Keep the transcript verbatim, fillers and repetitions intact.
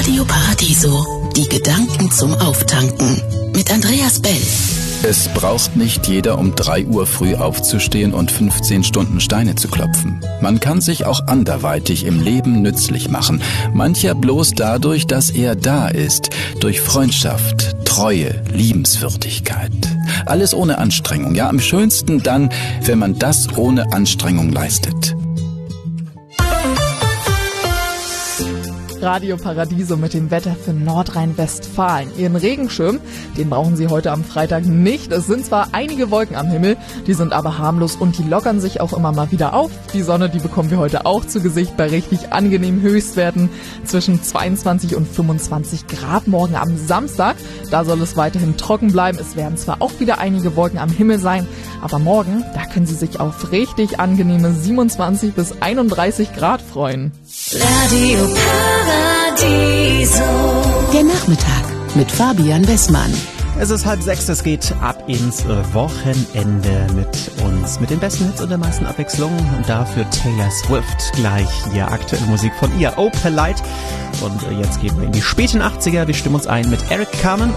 Radio Paradiso, die Gedanken zum Auftanken mit Andreas Bell. Es braucht nicht jeder um drei Uhr früh aufzustehen und fünfzehn Stunden Steine zu klopfen. Man kann sich auch anderweitig im Leben nützlich machen. Mancher bloß dadurch, dass er da ist. Durch Freundschaft, Treue, Liebenswürdigkeit. Alles ohne Anstrengung. Ja, am schönsten dann, wenn man das ohne Anstrengung leistet. Radio Paradiso mit dem Wetter für Nordrhein-Westfalen. Ihren Regenschirm, den brauchen Sie heute am Freitag nicht. Es sind zwar einige Wolken am Himmel, die sind aber harmlos und die lockern sich auch immer mal wieder auf. Die Sonne, die bekommen wir heute auch zu Gesicht bei richtig angenehmen Höchstwerten zwischen zweiundzwanzig und fünfundzwanzig Grad. Morgen am Samstag, da soll es weiterhin trocken bleiben. Es werden zwar auch wieder einige Wolken am Himmel sein, aber morgen, da können Sie sich auf richtig angenehme siebenundzwanzig bis einunddreißig Grad freuen. Radio Paradiso. Der Nachmittag mit Fabian Wessmann. Es ist halb sechs, es geht ab ins Wochenende mit uns, mit den besten Hits und der meisten Abwechslung. Und dafür Taylor Swift gleich hier aktuelle Musik von ihr, Oh Polite. Und jetzt gehen wir in die späten achtziger, wir stimmen uns ein mit Eric Carmen